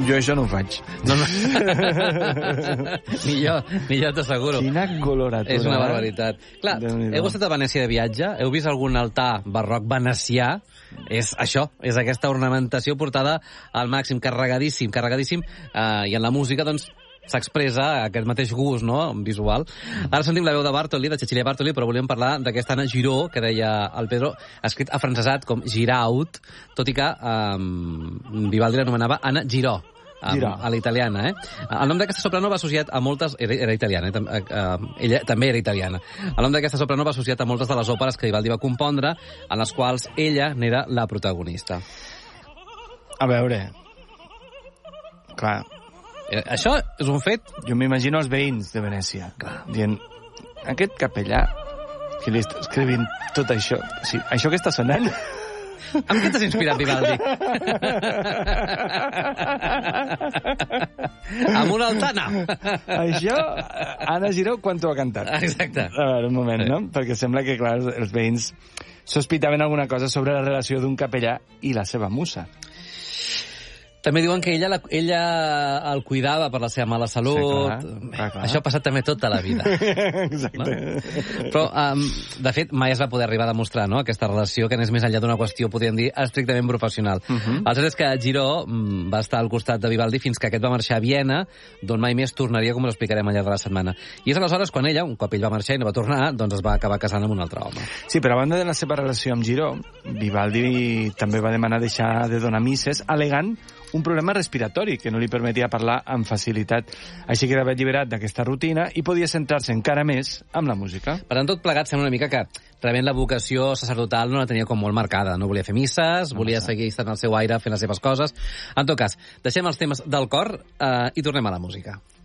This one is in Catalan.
Jo això no ho faig. Millor t'asseguro. Quina coloratura. És una barbaritat. Clar, heu estat a Venècia de viatge? Heu vist algun altar barroc venecià? És això, és aquesta ornamentació portada al màxim, carregadíssim, i en la música, doncs, s'expressa aquest mateix gust, no?, visual. Ara sentim la veu de Bartoli, de Cecilia Bartoli, però volíem parlar d'aquesta Anna Giró, que deia el Pedro, escrit afrancesat com Giraud, tot i que Vivaldi l'anomenava Anna Giró, a la italiana, El nom d'aquesta soprano va associat a moltes... Era italiana, ella també era italiana. El nom d'aquesta soprano va associat a moltes de les òperes que Vivaldi va compondre, en les quals ella n'era la protagonista. A veure... Clar... Això és un fet... Jo m'imagino els veïns de Venècia dient, aquest capellà que li està escrivint tot això, o sigui, això que està sonant... Amb què t'has inspirat, Vivaldi? Amb una altana. Això, Anna Giró, quan t'ho ha cantat? Exacte. A veure, un moment, no? Perquè sembla que, clar, els veïns sospitaven alguna cosa sobre la relació d'un capellà i la seva musa. També diuen que ella el cuidava per la seva mala salut. Sí, clar. Això ha passat també tota la vida. Exacte. No? Però, de fet, mai es va poder arribar a demostrar, no?, aquesta relació, que anés més enllà d'una qüestió, podríem dir, estrictament professional. El cert és que Giró va estar al costat de Vivaldi fins que aquest va marxar a Viena, d'on mai més tornaria, com ho explicarem al llarg de la setmana. I és aleshores quan ella, un cop ell va marxar i no va tornar, doncs es va acabar casant amb un altre home. Sí, però a banda de la seva relació amb Giró, Vivaldi també va demanar deixar de donar misses, alegant un problema respiratori que no li permetia parlar amb facilitat. Així quedava alliberat d'aquesta rutina i podia centrar-se encara més amb la música. Per tant, tot plegat sembla una mica que realment la vocació sacerdotal no la tenia com molt marcada. No volia fer misses, volia seguir estant al seu aire fent les seves coses. En tot cas, deixem els temes del cor i tornem a la música.